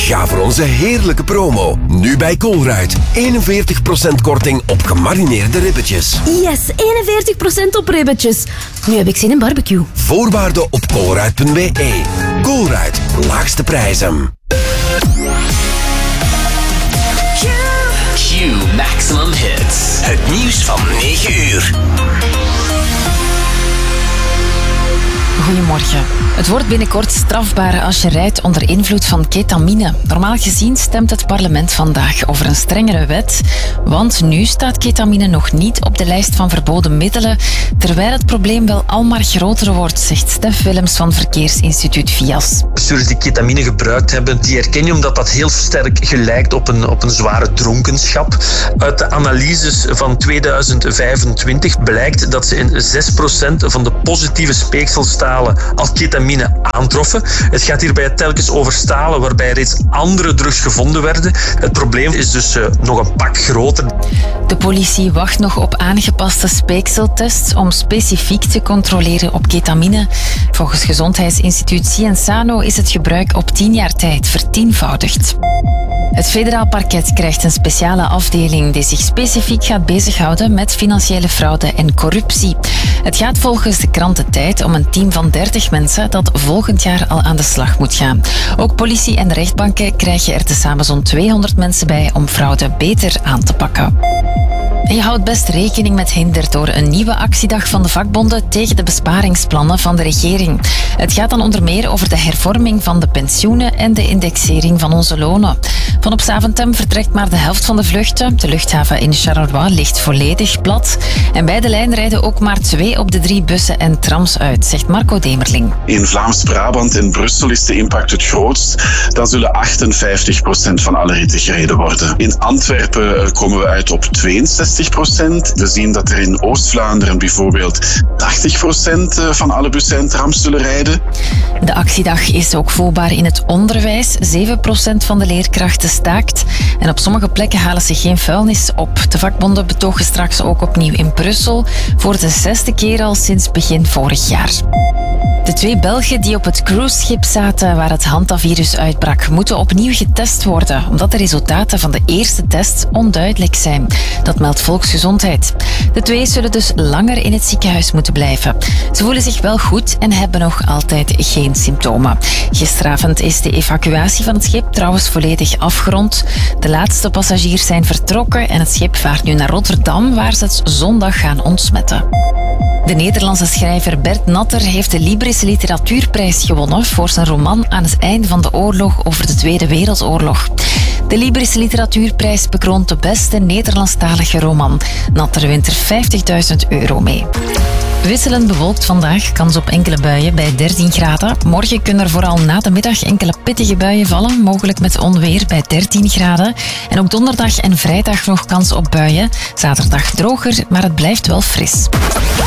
Ga voor onze heerlijke promo. Nu bij Colruyt. 41% korting op gemarineerde ribbetjes. Yes, 41% op ribbetjes. Nu heb ik zin in barbecue. Voorwaarden op colruyt.be. Colruyt, laagste prijzen. Q Maximum Hits. Het nieuws van 9 uur. Goedemorgen. Het wordt binnenkort strafbaar als je rijdt onder invloed van ketamine. Normaal gezien stemt het parlement vandaag over een strengere wet, want nu staat ketamine nog niet op de lijst van verboden middelen, terwijl het probleem wel al maar groter wordt, zegt Stef Willems van Verkeersinstituut VIAS. Bestuurders die ketamine gebruikt hebben, die herken je omdat dat heel sterk gelijkt op een zware dronkenschap. Uit de analyses van 2025 blijkt dat ze in 6% van de positieve speekselstalen al ketamine aantroffen. Het gaat hierbij telkens over stalen waarbij reeds andere drugs gevonden werden. Het probleem is dus nog een pak groter. De politie wacht nog op aangepaste speekseltests om specifiek te controleren op ketamine. Volgens Gezondheidsinstituut Cienzano is het gebruik op 10 jaar tijd vertienvoudigd. Het federaal parket krijgt een speciale afdeling die zich specifiek gaat bezighouden met financiële fraude en corruptie. Het gaat volgens de krant De Tijd om een team van 30 mensen dat volgend jaar al aan de slag moet gaan. Ook politie en rechtbanken krijgen er tezamen zo'n 200 mensen bij om fraude beter aan te pakken. En je houdt best rekening met hinder door een nieuwe actiedag van de vakbonden tegen de besparingsplannen van de regering. Het gaat dan onder meer over de hervorming van de pensioenen en de indexering van onze lonen. Van op Zaventem vertrekt maar de helft van de vluchten. De luchthaven in Charleroi ligt volledig plat. En bij de lijn rijden ook maar 2 op de 3 bussen en trams uit, zegt Marco Demerling. In Vlaams-Brabant en Brussel is de impact het grootst. Dan zullen 58% van alle ritten gereden worden. In Antwerpen komen we uit op 62%. We zien dat er in Oost-Vlaanderen bijvoorbeeld 80% van alle bussen en trams zullen rijden. De actiedag is ook voelbaar in het onderwijs. 7% van de leerkrachten staakt. En op sommige plekken halen ze geen vuilnis op. De vakbonden betogen straks ook opnieuw in Brussel. Voor de 6e keer al sinds begin vorig jaar. De 2 Belgen die op het cruiseschip zaten waar het hantavirus uitbrak, moeten opnieuw getest worden, omdat de resultaten van de eerste test onduidelijk zijn. Dat meldt Volksgezondheid. De 2 zullen dus langer in het ziekenhuis moeten blijven. Ze voelen zich wel goed en hebben nog altijd geen symptomen. Gisteravond is de evacuatie van het schip trouwens volledig afgerond. De laatste passagiers zijn vertrokken en het schip vaart nu naar Rotterdam, waar ze het zondag gaan ontsmetten. De Nederlandse schrijver Bert Natter heeft de Libris Literatuurprijs gewonnen voor zijn roman Aan het einde van de oorlog over de Tweede Wereldoorlog. De Libris Literatuurprijs bekroont de beste Nederlandstalige roman. Natter wint er €50.000 mee. Wisselend bewolkt vandaag, kans op enkele buien bij 13 graden. Morgen kunnen er vooral na de middag enkele pittige buien vallen, mogelijk met onweer bij 13 graden. En ook donderdag en vrijdag nog kans op buien. Zaterdag droger, maar het blijft wel fris.